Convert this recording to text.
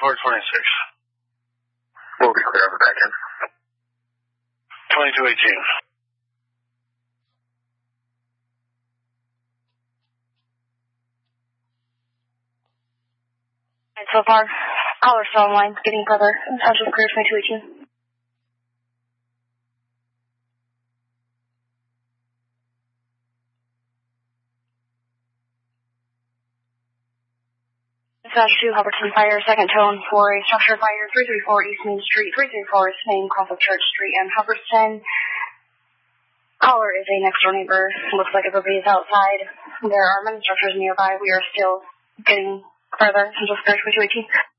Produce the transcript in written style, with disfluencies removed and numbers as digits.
We'll be clear on the back end. 2218. So far, caller still online, getting further. Central clear 2218. Dispatch 2, Hubbardton Fire, second tone for a structure fire, 334 East Main Street, 334 East Main, cross of Church Street and Hubbardton. Caller is a next door neighbor. Looks like everybody is outside. There are many structures nearby. We are still getting further. Central Square 2218.